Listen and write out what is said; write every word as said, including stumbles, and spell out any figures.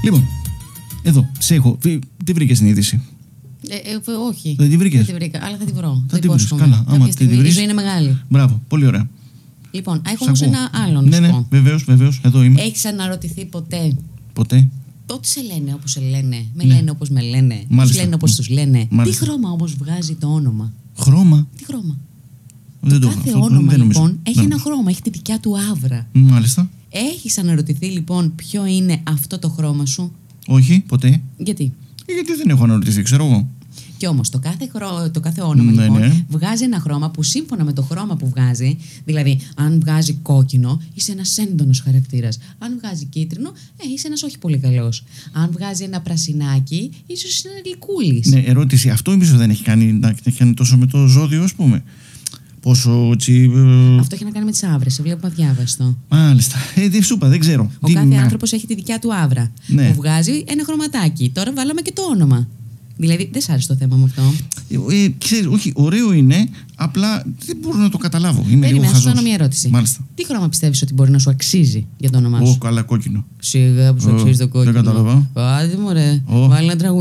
Λοιπόν, εδώ, σε έχω. Τι βρήκες την είδηση? Ε, ε, όχι. Δεν τη βρήκες? Δεν τη βρήκα, αλλά θα τη βρω. Θα τη βρεις, καλά. Άμα τη βρεις. Η ζωή είναι μεγάλη. Μπράβο, πολύ ωραία. Λοιπόν, έχω όμως ένα άλλο να ναι, σου ναι, πω. βεβαίως, βεβαίως, εδώ είμαι. Έχεις αναρωτηθεί ποτέ? Ποτέ. Ότι σε λένε όπως σε λένε, με Ναι. λένε όπως με λένε, τους λένε όπως τους λένε. Μάλιστα. Τι χρώμα όμως βγάζει το όνομα? Χρώμα. Τι χρώμα? Δεν το το κάθε αυτό, όνομα δεν νομίζω. λοιπόν έχει Δεν ένα νομίζω. χρώμα, έχει τη δικιά του άβρα. Μάλιστα. Έχεις αναρωτηθεί λοιπόν ποιο είναι αυτό το χρώμα σου? Όχι, ποτέ. Γιατί? Γιατί δεν έχω αναρωτηθεί, ξέρω εγώ. Κι όμως το κάθε, χρό... το κάθε όνομα Ναι, λοιπόν ναι. βγάζει ένα χρώμα που σύμφωνα με το χρώμα που βγάζει, δηλαδή αν βγάζει κόκκινο είσαι ένας έντονος χαρακτήρας. Αν βγάζει κίτρινο, ε, είσαι ένας όχι πολύ καλός. Αν βγάζει ένα πρασινάκι, ίσως είσαι ένα γλυκούλης. Ναι, ερώτηση. Αυτό ίσως δεν έχει κάνει, να έχει κάνει τόσο με το ζώδιο, ας πούμε. Πόσο τσι. ε, Αυτό έχει να κάνει με τις άβρες. Σε βλέπω αδιάβαστο. Μάλιστα. Ε, δεν σου είπα, δεν ξέρω. Ο Τι- κάθε να. άνθρωπος έχει τη δικιά του άβρα. Ναι. Που βγάζει ένα χρωματάκι. Τώρα βάλαμε και το όνομα. Δηλαδή, δεν σ' άρεσε το θέμα με αυτό. Ε, ε, ξέρεις, όχι, ωραίο είναι, απλά δεν μπορώ να το καταλάβω. Είμαι λίγο Περίμενα, να σου χαζός. κάνω μια ερώτηση. Μάλιστα. Τι χρώμα πιστεύεις ότι μπορεί να σου αξίζει για το όνομά Ω, σου? καλά, κόκκινο. Σιγά που σου Ω, αξίζει το δεν κόκκινο. κατάλαβα. Άντε μωρέ, Ω. βάλει ένα τραγούδι.